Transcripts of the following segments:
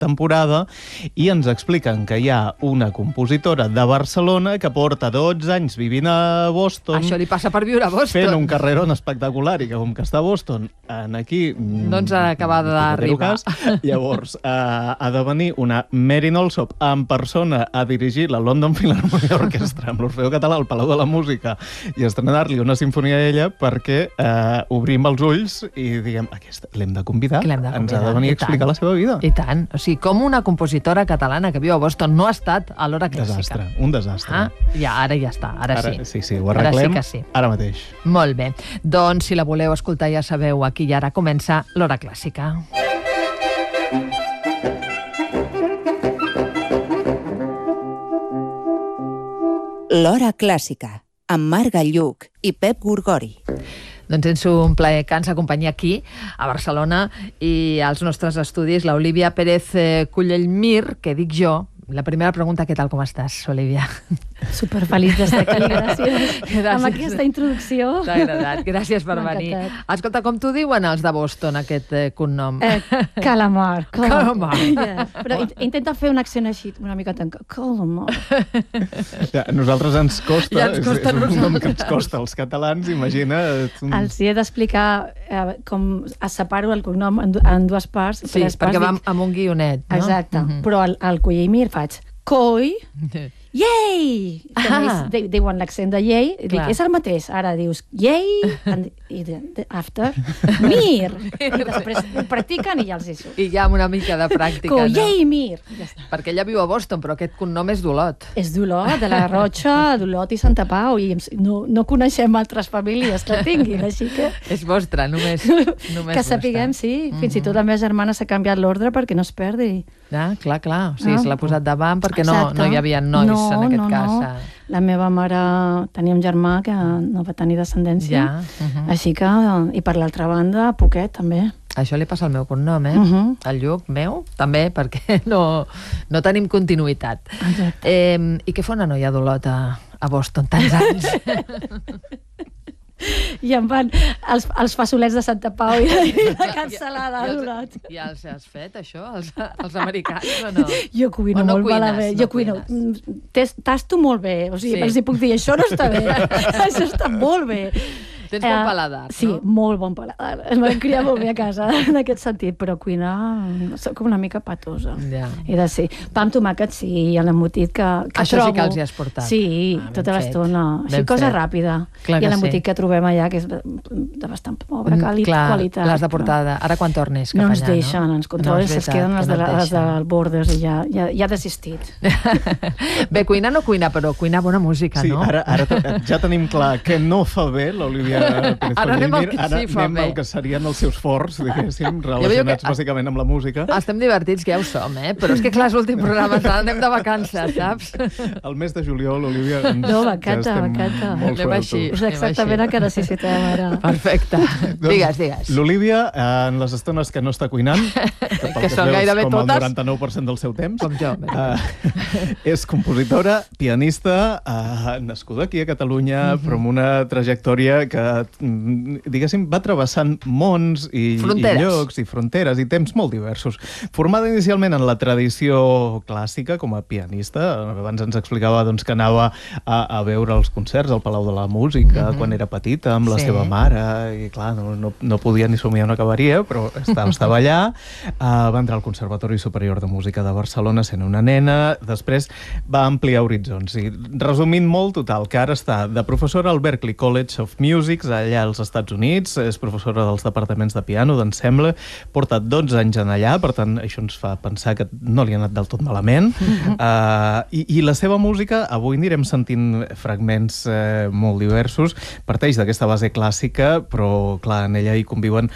temporada i ens expliquen que hi ha una compositora de Barcelona que porta 12 anys vivint a Boston. Això li passa per viure a Boston. Fent un carrerón espectacular i que com que està a Boston, aquí... No ens ha acabat d'arribar. Llavors, ha de venir una Merin Alsop en persona a dirigir la London Philharmonic Orchestra amb l'Orfeó Català al Palau de la Música i estrenar-li una sinfonia a ella perquè obrim els ulls i diguem, aquesta l'hem de convidar, ens ha de venir a explicar la seva vida. I tant. O sigui, com una compositora catalana que viu a Boston no ha estat a l'Hora Clàssica. Desastre, un desastre. Ara ja està, ara sí. Sí, ho arreglem ara mateix. Molt bé. Doncs, si la voleu escoltar, ja sabeu, aquí i ara comença l'Hora Clàssica. L'Hora Clàssica, amb Marc Galluc i Pep Gorgori. Doncs és un plaer que ens acompanyi aquí, a Barcelona, i als nostres estudis, l'Olivia Pérez Cullellmir, que dic jo. La primera pregunta, què tal, com estàs, Olivia? Superfeliç d'estar aquí, gràcies. Amb aquesta introducció. T'ha agradat, gràcies per venir. Escolta, com t'ho diuen els de Boston, aquest cognom? Calamar. Calamar. Però intenta fer un accent així, una mica tan... Calamar. A nosaltres ens costa, és un nom que ens costa als catalans, imagina... Els he d'explicar com es separo el cognom en dues parts. Sí, perquè va amb un guionet, no? Exacte, però al Cullellmir faig coi, yei! Diuen l'accent de yei, és el mateix. Ara dius yei, i after, mir! I després ho practiquen i ja els hi surt. I ja amb una mica de pràctica, no? Yei, mir! Perquè ella viu a Boston, però aquest cognom és d'Olot. És d'Olot, de la Rocha, d'Olot i Santa Pau, i no coneixem altres famílies que tinguin, així que... És vostra, només que sapiguem, sí. Fins i tot la meva germana s'ha canviat l'ordre perquè no es perdi. Clar. O sigui, se l'ha posat davant perquè no hi havia nois en aquest cas. La meva mare tenia un germà que no va tenir descendència, així que... I per l'altra banda, poquet, també. Això li passa al meu cognom, El Lluc, meu, també, perquè no tenim continuïtat. Exacte. I què fa una noia d'Olot a Boston tants anys? I em van els fasolets de Santa Pau i la cansalada d'Olot. I els has fet, això, els americans, o no? Jo cuino molt malament. Jo cuino. Tasto molt bé. O sigui, els hi puc dir, això no està bé. Això està molt bé. Tens bon paladar, no? Sí, molt bon paladar. Em van criar molt bé a casa, en aquest sentit, però cuinar soc una mica patosa. He de ser. Pa amb tomàquet, sí, i l'embotit que trobo. Això sí que els hi has portat. Sí, tota l'estona. Així, cosa ràpida. I l'embotit que trobem allà, que és de bastant pobra qualitat. L'has de portar ara quan tornis cap allà, no? No ens deixen, ens controlen, es queden les del Borders i ja ha desistit. Bé, cuinar no cuina, però cuinar bona música, no? Sí, ara ja tenim clar que no fa bé l'Olivia Ara anem al que serien els seus forts, diguéssim, relacionats bàsicament amb la música. Estem divertits, que ja ho som, però és que clar, és l'últim programa, anem de vacances, saps? El mes de juliol, Olivia, no, m'encanta. Anem així. És exactament el que necessitem ara. Perfecte. Digues. L'Olivia, en les estones que no està cuinant, que són gairebé totes, com el 99% del seu temps, com jo, és compositora, pianista, nascuda aquí a Catalunya, però amb una trajectòria que diguéssim, va travessant mons i llocs i fronteres i temps molt diversos. Formada inicialment en la tradició clàssica com a pianista, abans ens explicava que anava a veure els concerts al Palau de la Música quan era petita amb la seva mare i clar, no podia ni somiar on acabaria, però estava allà. Va entrar al Conservatori Superior de Música de Barcelona sent una nena, després va ampliar horitzons i resumint molt total, que ara està de professora al Berklee College of Music allà als Estats Units, és professora dels departaments de piano, d'ensemble, porta 12 anys en allà, per tant, això ens fa pensar que no li ha anat del tot malament. I la seva música, avui anirem sentint fragments molt diversos, parteix d'aquesta base clàssica, però, clar, en ella hi conviuen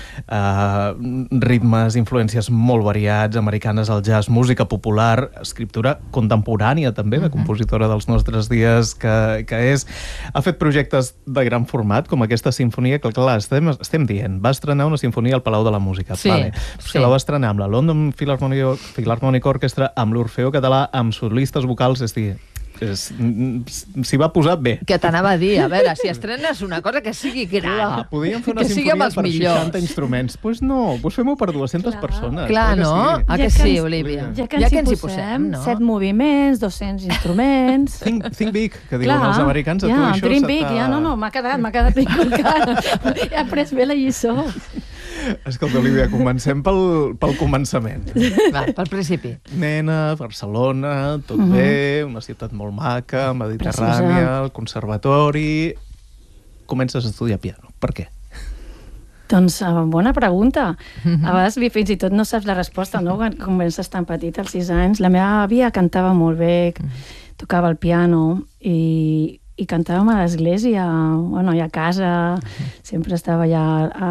ritmes, influències molt variats, americanes al jazz, música popular, escriptura contemporània, també, de compositora dels nostres dies, que és... Ha fet projectes de gran format, com aquesta sinfonia, que clar, estem dient, va estrenar una sinfonia al Palau de la Música. Sí. Que la va estrenar amb la London Philharmonic Orchestra, amb l'Orfeó Català, amb solistes vocals, és a dir, s'hi va posar bé. Que t'anava a dir, a veure, si estrenes una cosa que sigui gran, clar, podríem fer una sinfonia per 60 instruments. Doncs no, fem-ho per 200 persones. Clar, no? Ah, que sí, Olivia? Ja que ens hi posem, 7 moviments, 200 instruments... Think big, que diuen els americans. A tu això dream big, no, m'ha quedat inculcat. He après bé la lliçó. Escolta, Olivia, comencem pel començament. Va, pel principi. Nena, Barcelona, tot bé, una ciutat molt maca, mediterrània, el conservatori... Comences a estudiar piano. Per què? Doncs bona pregunta. A vegades fins i tot no saps la resposta, no? Quan comences tan petit, als 6 anys. La meva àvia cantava molt bé, tocava el piano i cantàvem a l'església, i a casa, sempre estava allà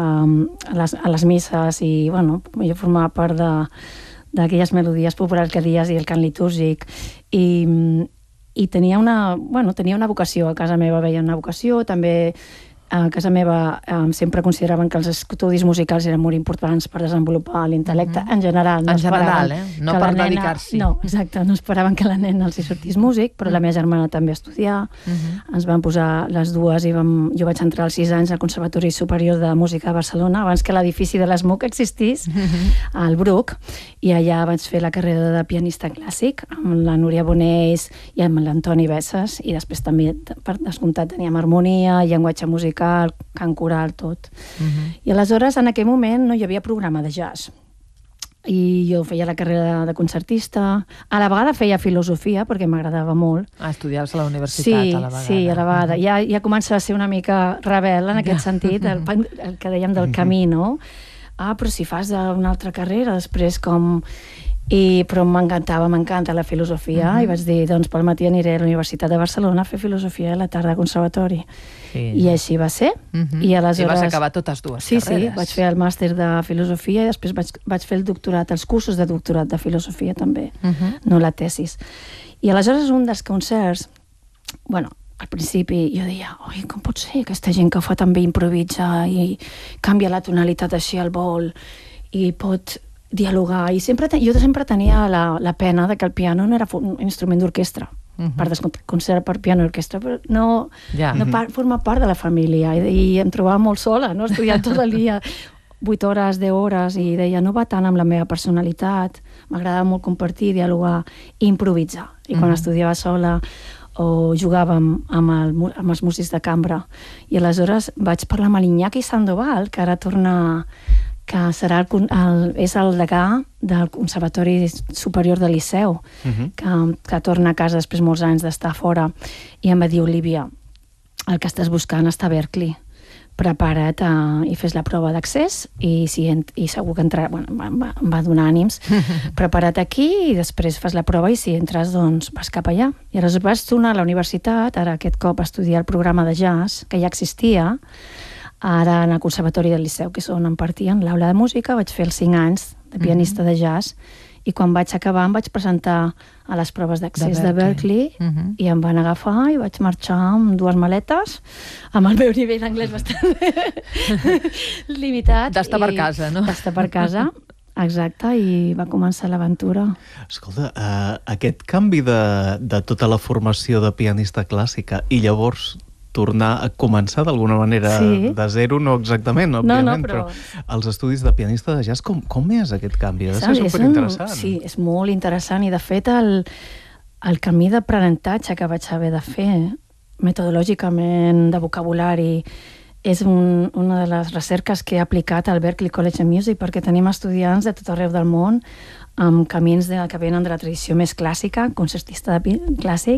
a les misses i, jo formava part d'aquelles melodies populars que dies i el cant litúrgic i tenia una vocació, a casa meva veia una vocació, també a casa meva sempre consideraven que els estudis musicals eren molt importants per desenvolupar l'intel·lecte en general. En general, no per dedicar-s'hi. No, exacte, no esperaven que la nena els hi sortís músic, però la meva germana també estudià. Ens van posar les dues i jo vaig entrar als 6 anys al Conservatori Superior de Música de Barcelona, abans que l'edifici de l'ESMUC existís, al Bruc, i allà vaig fer la carrera de pianista clàssic amb la Núria Bonells i amb l'Antoni Besses, i després també, per descomptat, teníem harmonia, llenguatge musical, cant coral, tot. I aleshores, en aquell moment, no hi havia programa de jazz. I jo feia la carrera de concertista. A la vegada feia filosofia, perquè m'agradava molt. Estudiaves a la universitat, a la vegada. Sí, a la vegada. Ja començava a ser una mica rebel, en aquest sentit, el que dèiem del camí, no? Però si fas una altra carrera, després com... Però m'encanta la filosofia i vaig dir, doncs pel matí aniré a la Universitat de Barcelona a fer filosofia i a la tarda al conservatori. I així va ser. I aleshores... vas acabar totes dues carreres. Sí, vaig fer el màster de filosofia i després vaig fer el doctorat, els cursos de doctorat de filosofia també, no la tesis. I aleshores un dels concerts, al principi jo deia, oi, com pot ser aquesta gent que fa tan bé improvisar i canvia la tonalitat així al vol i pot dialogar, i jo sempre tenia la pena de que el piano no era un instrument d'orquestra, per descomptat per piano i orquestra, però no forma part de la família, i em trobava molt sola, no? Estudiant tot el dia 8 hores, 10 hores, i deia, no va tant amb la meva personalitat, m'agradava molt compartir, dialogar i improvisar, i quan estudiava sola o jugàvem amb els músics de cambra, i aleshores vaig parlar amb l'Iñaki Sandoval, que ara torna, que és el degà del Conservatori Superior de Liceu, que torna a casa després molts anys d'estar fora, i em va dir, Olivia, el que estàs buscant està a Berklee, prepara't i fes la prova d'accés i segur que entrarà, em va donar ànims, prepara't aquí i després fas la prova i si entres doncs vas cap allà. I aleshores vaig tornar a la universitat, ara aquest cop a estudiar el programa de jazz, que ja existia, ara en el Conservatori del Liceu, que és on em partien l'aula de música, vaig fer els 5 anys de pianista de jazz, i quan vaig acabar em vaig presentar a les proves d'accés de Berklee i em van agafar i vaig marxar amb 2 maletes, amb el meu nivell d'anglès bastant limitat. D'estar per casa, no? D'estar per casa, exacte, i va començar l'aventura. Escolta, aquest canvi de tota la formació de pianista clàssica i llavors tornar a començar d'alguna manera de zero, no exactament, òbviament, però els estudis de pianista de jazz, com és aquest canvi? Ha de ser superinteressant. Sí, és molt interessant, i de fet el camí d'aprenentatge que vaig haver de fer metodològicament, de vocabulari, és una de les recerques que he aplicat al Berklee College of Music, perquè tenim estudiants de tot arreu del món amb camins que venen de la tradició més clàssica, concertista clàssic,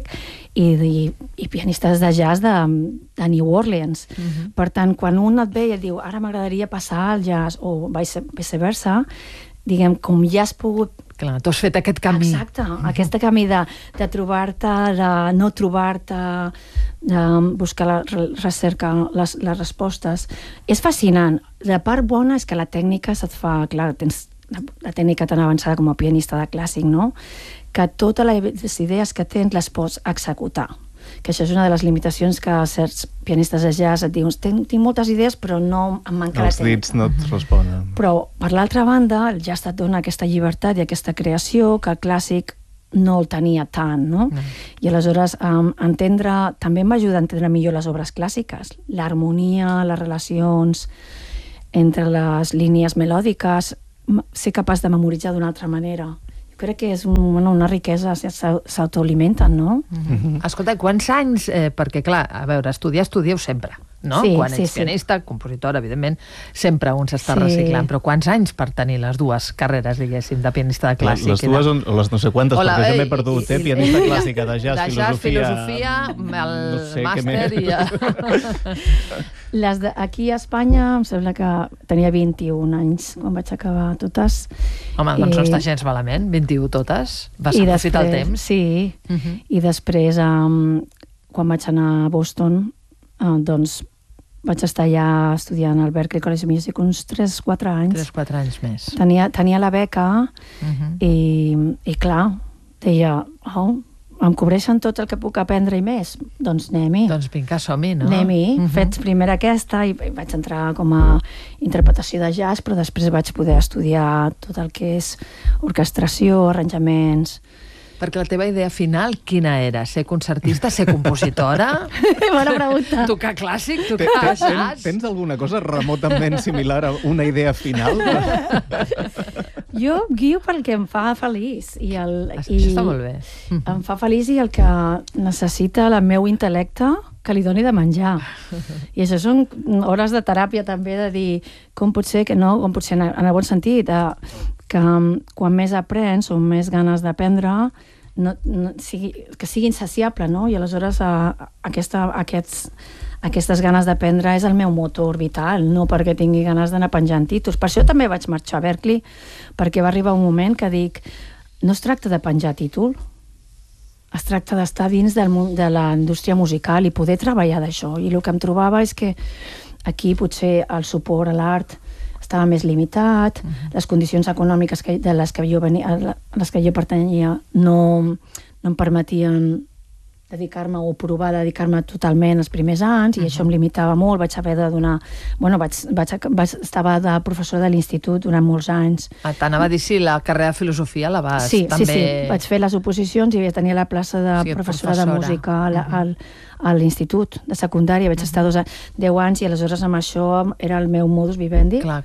i pianistes de jazz de New Orleans. Per tant, quan un et ve i et diu ara m'agradaria passar al jazz, o viceversa, diguem, com ja has pogut... Clar, tu has fet aquest camí. Exacte, aquest camí de trobar-te, de no trobar-te, de buscar la recerca, les respostes. És fascinant. La part bona és que la tècnica se't fa... Clar, tens la tècnica tan avançada com a pianista de clàssic, no? Que totes les idees que tens les pots executar. Que això és una de les limitacions que certs pianistes de jazz et diuen, tinc moltes idees però no em manca la tècnica. Els dits no et responen. Però, per l'altra banda, el jazz et dona aquesta llibertat i aquesta creació que el clàssic no el tenia tant, no? I aleshores també em va ajudar a entendre millor les obres clàssiques, l'harmonia, les relacions entre les línies melòdiques, ser capaç de memoritzar d'una altra manera. Jo crec que és una riquesa, s'autoalimenten, no? Escolta, quants anys, perquè clar, a veure, estudieu sempre, no? Quan ets pianista, compositor, evidentment, sempre un s'està reciclant, però quants anys per tenir les dues carreres, diguéssim, de pianista de clàssic? Les dues o les no sé quantes, perquè jo m'he perdut, pianista clàssica, de jazz, filosofia, el màster i... Aquí a Espanya em sembla que tenia 21 anys quan vaig acabar totes. Home, doncs no està gens malament, 21 totes. Vas aprofitar el temps. Sí, i després, quan vaig anar a Boston, doncs vaig estar allà estudiant al Berklee College of Music uns 3-4 anys. 3-4 anys més. Tenia la beca i clar, deia, em cobreixen tot el que puc aprendre i més? Doncs anem-hi. Doncs vinga, som-hi, no? Anem-hi. Fets primer aquesta i vaig entrar com a interpretació de jazz, però després vaig poder estudiar tot el que és orquestració, arranjaments... Perquè la teva idea final, quina era? Ser concertista, ser compositora? Bona pregunta. Tocar clàssic, tocar jazz? Tens alguna cosa remotament similar a una idea final? Jo guio pel que em fa feliç. Això està molt bé. Em fa feliç i el que necessita el meu intel·lecte que li doni de menjar. I això són hores de teràpia també, de dir com pot ser que no, com pot ser en el bon sentit, que quan més aprens o més ganes d'aprendre, que sigui insaciable, no? I aleshores aquestes ganes d'aprendre és el meu motor vital, no perquè tingui ganes d'anar penjant títols. Per això també vaig marxar a Berklee, perquè va arribar un moment que dic, no es tracta de penjar títol, es tracta d'estar dins del món de la indústria musical i poder treballar d'això. I el que em trobava és que aquí potser el suport a l'art estava més limitat, les condicions econòmiques de les que jo pertanyia no em permetien dedicar-me o provar de dedicar-me totalment els primers anys, i això em limitava molt. Vaig haver de donar... Estava de professora de l'institut durant molts anys. T'anava a dir si la carrera de filosofia la vas també... Sí. Vaig fer les oposicions i tenia la plaça de professora de música a l'institut de secundària. Vaig estar 10 anys i aleshores amb això era el meu modus vivendi. Clar.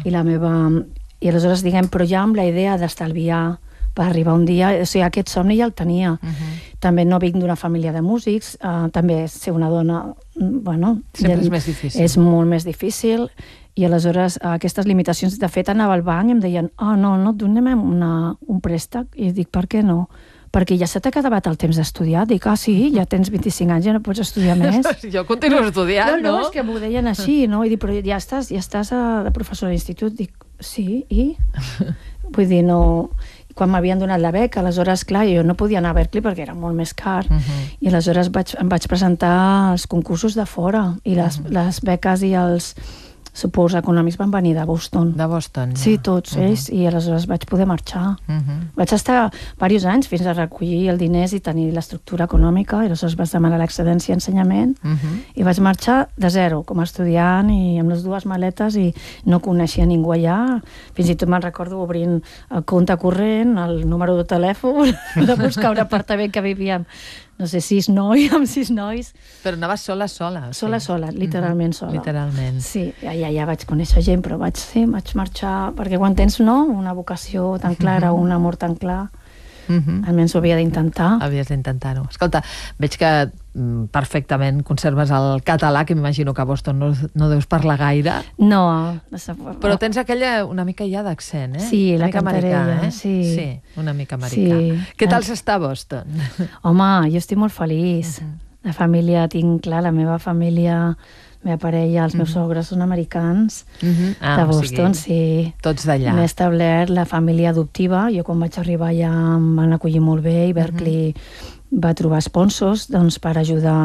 I aleshores, però ja amb la idea d'estalviar per arribar un dia, o sigui, aquest somni ja el tenia. També no vinc d'una família de músics, també ser una dona, sempre és més difícil. És molt més difícil, i aleshores aquestes limitacions, de fet anava al banc i em deien, no et donem un préstec, i dic, per què no? Perquè ja se t'ha acabat el temps d'estudiar. Dic, sí, ja tens 25 anys, ja no pots estudiar més. Jo continuo estudiant, no? No, és que m'ho deien així, no? I dic, però ja estàs de professora d'institut. Dic, sí, i? Vull dir, no... Quan m'havien donat la beca, aleshores, clar, jo no podia anar a Berklee perquè era molt més car, i aleshores em vaig presentar als concursos de fora, i les beques i els suports econòmics van venir de Boston. De Boston, ja. Sí, tots ells, i aleshores vaig poder marxar. Vaig estar diversos anys fins a recollir els diners i tenir l'estructura econòmica, i aleshores vaig demanar l'excedència a ensenyament, i vaig marxar de zero, com a estudiant, i amb les dues maletes, i no coneixia ningú allà. Fins i tot me'n recordo obrint el compte corrent, el número de telèfon, de buscar un apartament que vivíem, no sé, 6 nois. Però anaves sola? Sola, literalment sola. Literalment. Sí, ja vaig conèixer gent, però vaig marxar, perquè quan tens una vocació tan clara, un amor tan clar, almenys ho havia d'intentar. Havies d'intentar-ho. Escolta, veig que perfectament conserves el català, que m'imagino que a Boston no deus parlar gaire. No. Però tens aquella una mica ja d'accent, eh? Sí, la cantarella, sí. Sí, una mica americà. Què tal s'està a Boston? Home, jo estic molt feliç. La família, tinc clar, la meva família, la meva parella, els meus sogres són americans, de Boston, sí. Tots d'allà. M'he establert la família adoptiva. Jo quan vaig arribar allà em van acollir molt bé, i Berklee va trobar sponsors per ajudar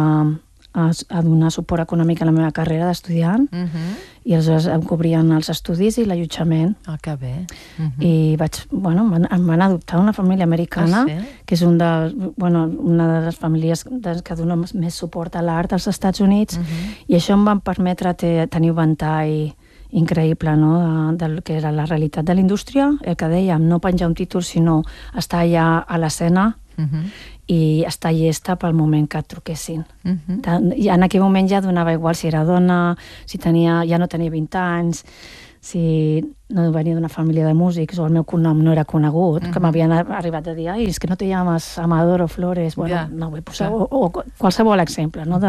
a donar suport econòmic a la meva carrera d'estudiant, i aleshores em cobrien els estudis i l'allotjament. Que bé. I em van adoptar una família americana, que és una de les famílies que dona més suport a l'art als Estats Units, i això em va permetre tenir un ventall increïble, no?, del que era la realitat de la indústria, el que dèiem, no penjar un títol, sinó estar allà a l'escena i estar llesta pel moment que et truquessin. I en aquell moment ja donava igual si era dona, si ja no tenia 20 anys, si no venia d'una família de músics o el meu cognom no era conegut, que m'havien arribat a dir, ai, és que no te llames Amador o Flores, bueno, no vull posar, o qualsevol exemple, no?,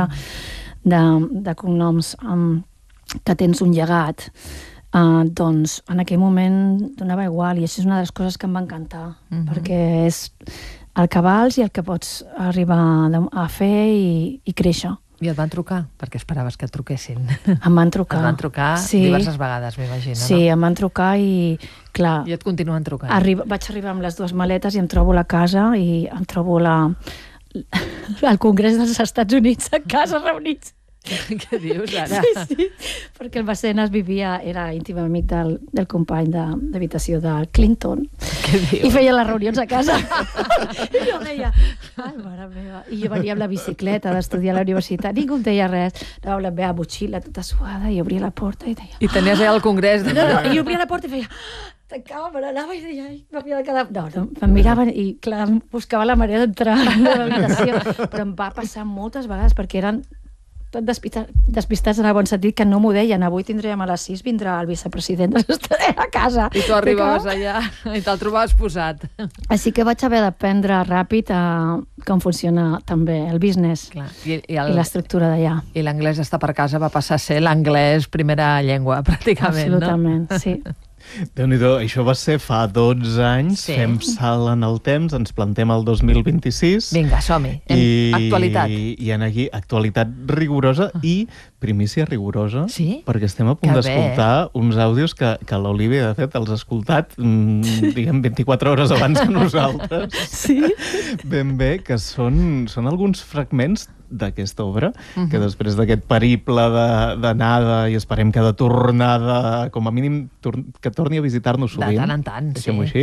de cognoms que tens un llegat, doncs en aquell moment donava igual, i això és una de les coses que em va encantar, perquè és el que vals i el que pots arribar a fer i créixer. I et van trucar? Perquè esperaves que et truquessin. Em van trucar. Et van trucar diverses vegades, m'imagino, no? Sí, em van trucar i, clar... I et continuen trucant. Vaig arribar amb les 2 maletes i em trobo la casa i em trobo el Congrés dels Estats Units a casa reunits. Què dius, ara? Sí, perquè el Mecenes era íntim amic del company d'habitació de Clinton. Què dius? I feia les reunions a casa. I jo deia, ai, mare meva. I jo venia amb la bicicleta d'estudiar a la universitat, ningú em deia res. Anava amb la meva motxilla tota suada i obria la porta i deia... I tenies allà el congrés. No, i obria la porta i feia... Tancava, me n'anava i deia... m'havia de quedar... No, em miraven i, clar, buscava la manera d'entrar a l'habitació. Però em va passar moltes vegades perquè eren tot despistats en el bon sentit, que no m'ho deien. Avui tindrem a les 6, vindrà el vicepresident a casa. I tu arribaves allà i te'l trobaves posat. Així que vaig haver d'aprendre ràpid com funciona també el business. Clar. I l'estructura d'allà. I l'anglès està per casa va passar a ser l'anglès primera llengua, pràcticament, absolutament, no? Sí. Déu-n'hi-do, això va ser fa 12 anys, fem salt en el temps, ens plantem el 2026. Vinga, som-hi. Actualitat. I en aquí, actualitat rigorosa i primícia rigorosa, perquè estem a punt d'escoltar uns àudios que l'Olivia, de fet, els ha escoltat, diguem, 24 hores abans que nosaltres. Sí? Ben bé, que són alguns fragments d'aquesta obra, que després d'aquest periple d'anada, i esperem que de tornada, com a mínim, que torni a visitar-nos sovint. De tant en tant, deixem-ho així.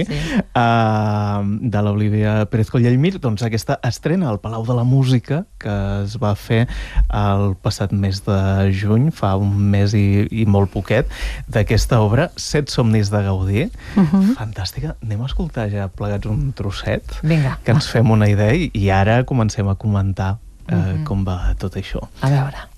De l'Olivia Pérez Collellmir, doncs aquesta estrena al Palau de la Música, que es va fer el passat mes de juny, fa un mes i molt poquet, d'aquesta obra, 7 somnis de Gaudí. Fantàstica. Anem a escoltar ja plegats un trosset, que ens fem una idea, i ara comencem a comentar com va tot això. A veure.